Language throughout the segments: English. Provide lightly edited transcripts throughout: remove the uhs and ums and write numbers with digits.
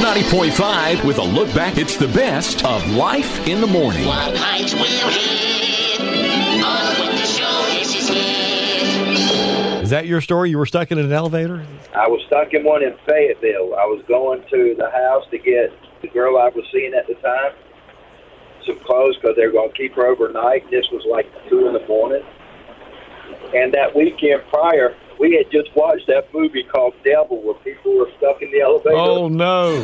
90.5 with a look back. It's the best of Life in the Morning. What heights will hit? On with the show, this is it. Is that your story? You were stuck in an elevator? I was stuck in one in Fayetteville. I was going to the house to get the girl I was seeing at the time some clothes because they were going to keep her overnight. This was like 2 in the morning. And that weekend prior, we had just watched that movie called Devil where people were stuck in the elevator. Oh, no.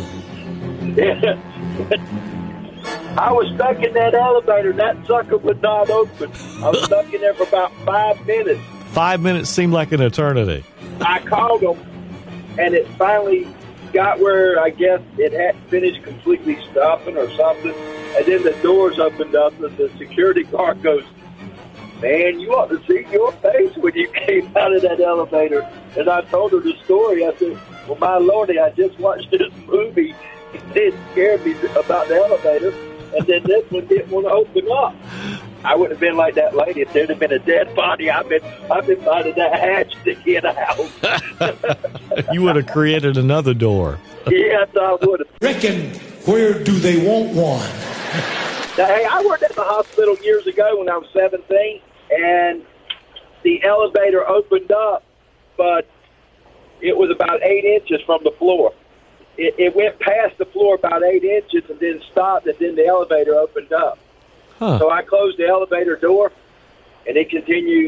I was stuck in that elevator. That sucker would not open. I was stuck in there for about 5 minutes. 5 minutes seemed like an eternity. I called them, and it finally got where I guess it hadn't finished completely stopping or something. And then the doors opened up, and the security guard goes, "Man, you ought to see your face when you came out of that elevator." And I told her the story. I said, "Well, my Lordy, I just watched this movie. It scared me about the elevator, and then this one didn't want to open up." I wouldn't have been like that lady if there'd have been a dead body. I've been finding that hatch to get out. You would have created another door. Yes, I would have. Reckon, where do they want one? Now, hey, I worked at the hospital years ago when I was 17, and the elevator opened up, but it was about 8 inches from the floor. It went past the floor about 8 inches and then stopped, and then the elevator opened up. Huh. So I closed the elevator door, and it continued.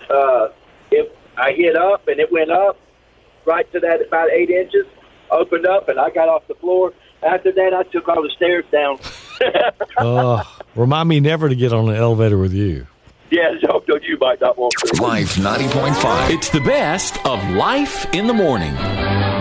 I hit up, and it went up right to that about 8 inches, opened up, and I got off the floor. After that, I took all the stairs down. Remind me never to get on an elevator with you. Yeah, so you might not want to. Life 90.5. It's the best of Life in the Morning.